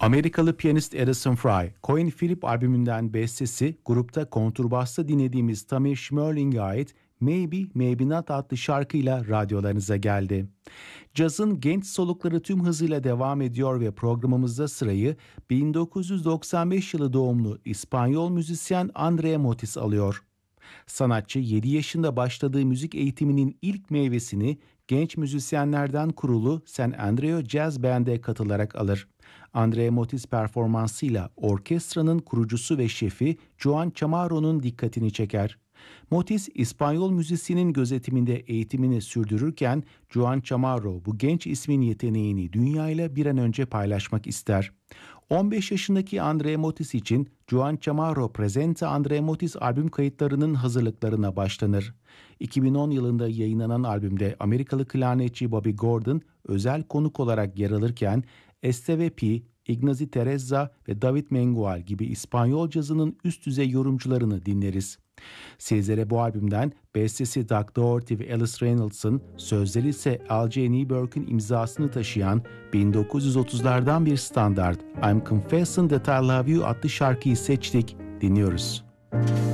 Amerikalı piyanist Addison Fry, Coin Philip albümünden bestesi, grupta kontrbasta dinlediğimiz Tamir Schmerling'e ait Maybe Maybe Not adlı şarkıyla radyolarınıza geldi. Cazın genç solukları tüm hızıyla devam ediyor ve programımızda sırayı 1995 yılı doğumlu İspanyol müzisyen Andrea Motis alıyor. Sanatçı 7 yaşında başladığı müzik eğitiminin ilk meyvesini genç müzisyenlerden kurulu San Andreu Jazz Band'e katılarak alır. Andrea Motis performansıyla orkestranın kurucusu ve şefi Joan Chamaro'nun dikkatini çeker. Motis, İspanyol müzisyenin gözetiminde eğitimini sürdürürken Joan Chamorro bu genç ismin yeteneğini dünyayla bir an önce paylaşmak ister. 15 yaşındaki Andrea Motis için Joan Chamorro Presenta Andrea Motis albüm kayıtlarının hazırlıklarına başlanır. 2010 yılında yayınlanan albümde Amerikalı klarnetçi Bobby Gordon özel konuk olarak yer alırken Esteve Pi, Ignacy Teresa ve David Mengual gibi İspanyol cazının üst düzey yorumcularını dinleriz. Sizlere bu albümden bestesi Doug Doherty ve Alice Reynolds'ın, sözleri ise L.J. Newberg'in imzasını taşıyan 1930'lardan bir standart I'm Confessing That I Love You adlı şarkıyı seçtik, dinliyoruz.